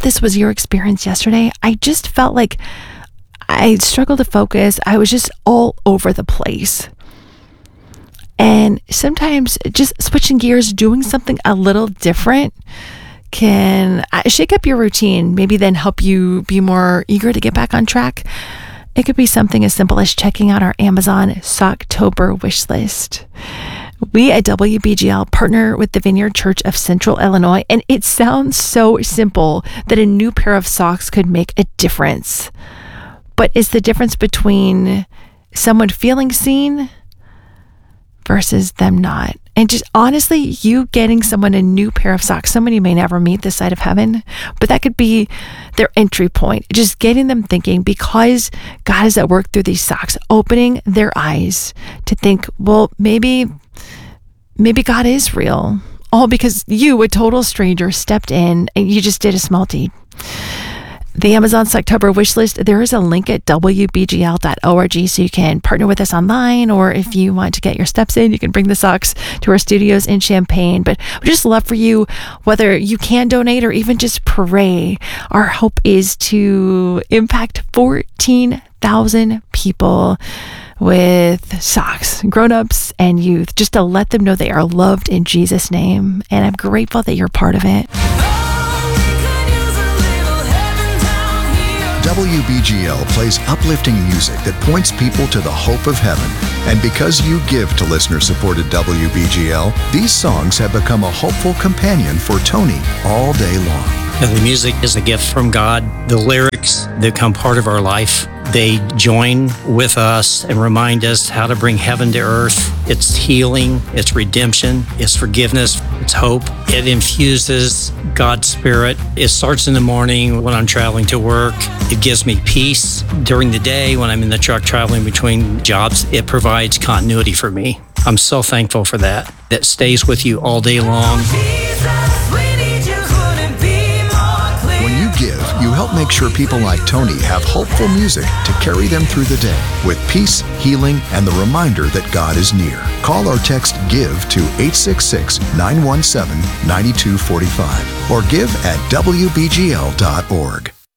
this was your experience yesterday. I just felt like I struggled to focus. I was just all over the place. And sometimes just switching gears, doing something a little different can shake up your routine, maybe then help you be more eager to get back on track. It could be something as simple as checking out our Amazon Socktober wish list. We at WBGL partner with the Vineyard Church of Central Illinois, and it sounds so simple that a new pair of socks could make a difference. But it's the difference between someone feeling seen versus them not. And just honestly, you getting someone a new pair of socks, somebody may never meet this side of heaven, but that could be their entry point. Just getting them thinking, because God is at work through these socks, opening their eyes to think, well, maybe God is real. All because you, a total stranger, stepped in and you just did a small deed. The Amazon Socktober wish list, there is a link at wbgl.org so you can partner with us online, or if you want to get your steps in, you can bring the socks to our studios in Champaign. But we just love for you, whether you can donate or even just pray. Our hope is to impact 14,000 people with socks, grown-ups and youth, just to let them know they are loved in Jesus' name. And I'm grateful that you're part of it. WBGL plays uplifting music that points people to the hope of heaven. And because you give to listener-supported WBGL, these songs have become a hopeful companion for Tony all day long. The music is a gift from God. The lyrics become part of our life. They join with us and remind us how to bring heaven to earth. It's healing, it's redemption, it's forgiveness, it's hope. It infuses God's Spirit. It starts in the morning when I'm traveling to work. It gives me peace during the day when I'm in the truck traveling between jobs. It provides continuity for me. I'm so thankful for that. That stays with you all day long. When you give, you help make sure people like Tony have hopeful music to carry them through the day with peace, healing, and the reminder that God is near. Call or text GIVE to 866-917-9245 or give at wbgl.org.